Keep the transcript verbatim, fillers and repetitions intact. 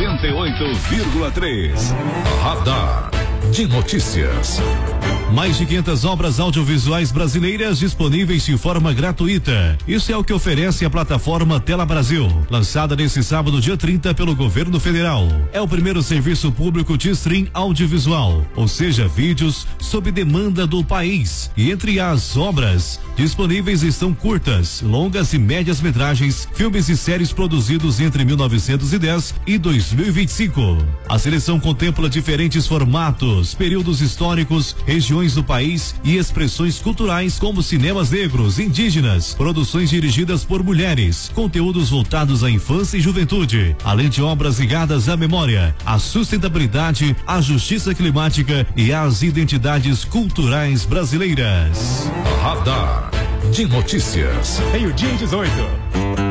noventa e oito vírgula três. Radar de notícias. Mais de quinhentas obras audiovisuais brasileiras disponíveis de forma gratuita. Isso é o que oferece a plataforma Tela Brasil, lançada nesse sábado, dia trinta, pelo governo federal. É o primeiro serviço público de stream audiovisual, ou seja, vídeos sob demanda do país. E entre as obras disponíveis estão curtas, longas e médias metragens, filmes e séries produzidos entre mil novecentos e dez e dois mil e vinte e cinco. A seleção contempla diferentes formatos, períodos históricos, regiões do país e expressões culturais como cinemas negros, indígenas, produções dirigidas por mulheres, conteúdos voltados à infância e juventude, além de obras ligadas à memória, à sustentabilidade, à justiça climática e às identidades culturais brasileiras. Radar de notícias. Meio-dia e dezoito.